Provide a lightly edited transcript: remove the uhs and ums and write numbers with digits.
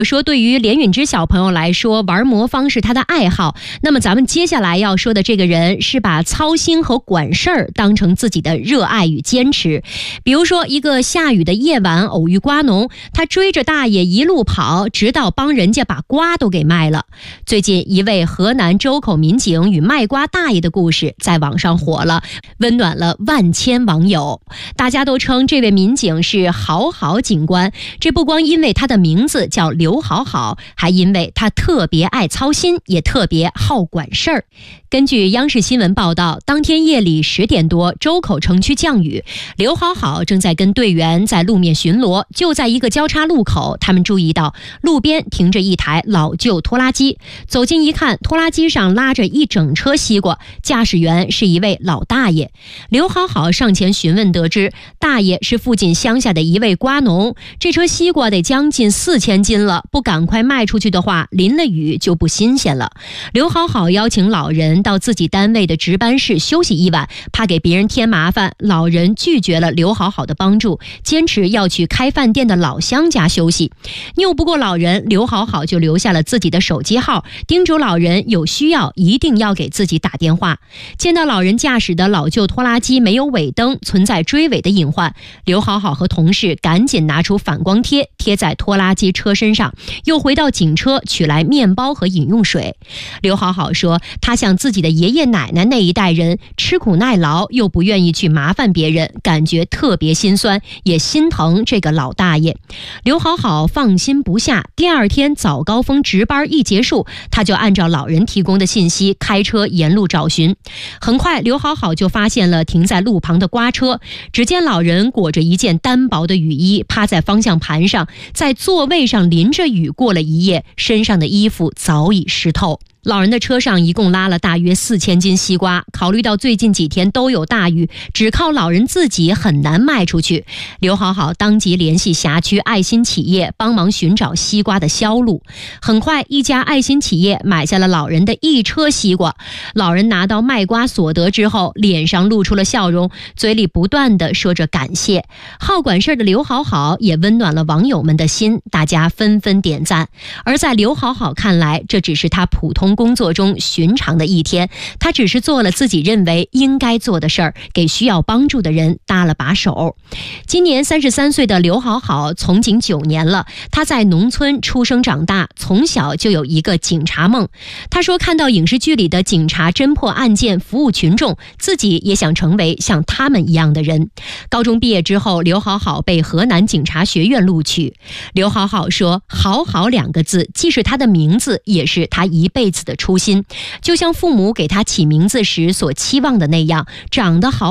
说对于连允之小朋友来说，玩魔方是他的爱好。那么咱们接下来要说的这个人是把操心和管事儿当成自己的热爱与坚持。比如说，一个下雨的夜晚偶遇瓜农，他追着大爷一路跑，直到帮人家把瓜都给卖了。最近一位河南周口民警与卖瓜大爷的故事在网上火了，温暖了万千网友。大家都称这位民警是好好警官，这不光因为他的名字叫刘好好，还因为他特别爱操心，也特别好管事儿。根据央视新闻报道，当天夜里10点多，周口城区降雨，刘好好正在跟队员在路面巡逻。就在一个交叉路口，他们注意到路边停着一台老旧拖拉机，走近一看，拖拉机上拉着一整车西瓜，驾驶员是一位老大爷。刘好好上前询问，得知大爷是附近乡下的一位瓜农，这车西瓜得将近4000斤了，不赶快卖出去的话，淋了雨就不新鲜了。刘好好邀请老人到自己单位的值班室休息一晚，怕给别人添麻烦，老人拒绝了刘好好的帮助，坚持要去开饭店的老乡家休息。拗不过老人，刘好好就留下了自己的手机号，叮嘱老人有需要一定要给自己打电话。见到老人驾驶的老旧拖拉机没有尾灯，存在追尾的隐患，刘好好和同事赶紧拿出反光贴贴在拖拉机车身上，又回到警车取来面包和饮用水。刘好好说，他像自己的爷爷奶奶那一代人，吃苦耐劳又不愿意去麻烦别人，感觉特别心酸，也心疼这个老大爷。刘好好放心不下，第二天早高峰值班一结束，他就按照老人提供的信息开车沿路找寻。很快刘好好就发现了停在路旁的瓜车，只见老人裹着一件单薄的雨衣，趴在方向盘上，在座位上淋着雨过了一夜，身上的衣服早已湿透。老人的车上一共拉了大约4000斤西瓜，考虑到最近几天都有大雨，只靠老人自己很难卖出去。刘好好当即联系辖区爱心企业帮忙寻找西瓜的销路。很快，一家爱心企业买下了老人的一车西瓜。老人拿到卖瓜所得之后，脸上露出了笑容，嘴里不断地说着感谢。好管事的刘好好也温暖了网友们的心，大家纷纷点赞。而在刘好好看来，这只是他普通工作中寻常的一天，他只是做了自己认为应该做的事儿，给需要帮助的人搭了把手。今年33岁的刘好好从警9年了，他在农村出生长大，从小就有一个警察梦。他说看到影视剧里的警察侦破案件，服务群众，自己也想成为像他们一样的人。高中毕业之后，刘好好被河南警察学院录取。刘好好说，好好2个字既是他的名字，也是他一辈子的初心，就像父母给他起名字时所期望的那样，长得好